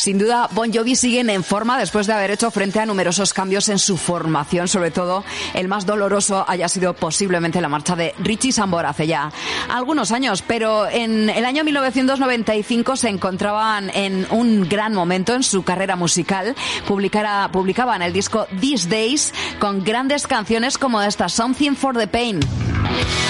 Sin duda, Bon Jovi siguen en forma después de haber hecho frente a numerosos cambios en su formación. Sobre todo, el más doloroso haya sido posiblemente la marcha de Richie Sambora hace ya algunos años. Pero en el año 1995 se encontraban en un gran momento en su carrera musical. Publicaban el disco These Days con grandes canciones como esta, Something for the Pain.